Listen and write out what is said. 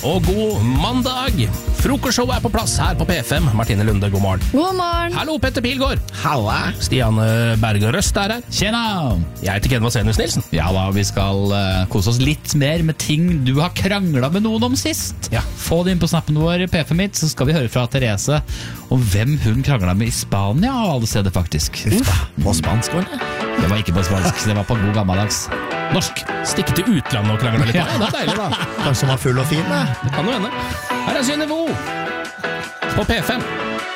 og god mandag. Frokostshowet på plass her på P5. Martine Lunde, god morgen. God morgen. Hallo, Petter Pilgaard. Halla. Stian Berger Røst er her. Tjena! Jeg heter Ken Vasenius Nilsen. Ja da, vi skal kose oss litt mer med ting du har kranglet med noen om sist. Ja. Få det inn på snappen vår, P5 mitt, så skal vi høre fra Therese om hvem hun kranglet med i Spania, av alle steder faktisk. På spansk, eller? Det var ikke på spansk, det var på god gammeldags norsk. Stikke til utlandet og krangle litt. Ja, det er deilig da. Kanskje han var full og fin, da? Det kan jo hende. Her er Synnøve O. På P5.